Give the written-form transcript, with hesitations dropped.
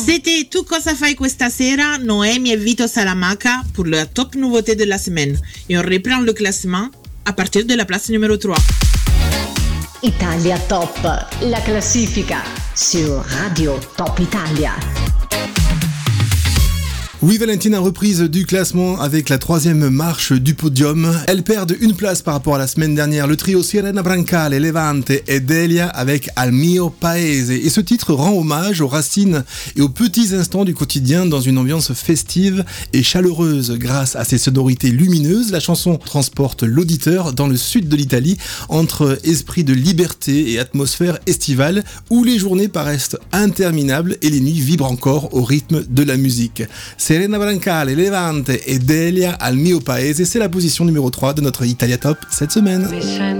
C'était tout cosa fai questa sera, Noemi et Vito Salamaca pour la top nouveauté de la semaine. Et on reprend le classement à partir de la place numéro 3. Italia Top, la classifica sur Radio Top Italia. Oui, Valentine, reprise du classement avec la 3e marche du podium. Elles perdent une place par rapport à la semaine dernière. Le trio Sirena Brancale, Levante et Delia avec Al mio paese. Et ce titre rend hommage aux racines et aux petits instants du quotidien dans une ambiance festive et chaleureuse. Grâce à ses sonorités lumineuses, la chanson transporte l'auditeur dans le sud de l'Italie entre esprit de liberté et atmosphère estivale où les journées paraissent interminables et les nuits vibrent encore au rythme de la musique. Sirena Brancale, Levante et Delia Al mio paese, c'est la position numéro 3 de notre Italia Top cette semaine.